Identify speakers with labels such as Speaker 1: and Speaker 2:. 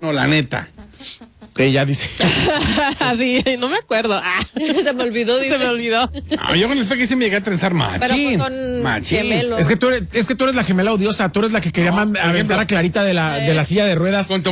Speaker 1: No, la neta.
Speaker 2: Ella dice.
Speaker 3: Así, no me acuerdo.
Speaker 4: Se me olvidó, dice.
Speaker 3: Se me olvidó.
Speaker 1: No, yo con el peque sí me llegué a trenzar machín.
Speaker 4: Pero pues son
Speaker 1: machín.
Speaker 4: gemelos.
Speaker 2: Es que tú eres la gemela odiosa, tú eres la que quería aventar a Clarita de la silla de ruedas.
Speaker 1: Con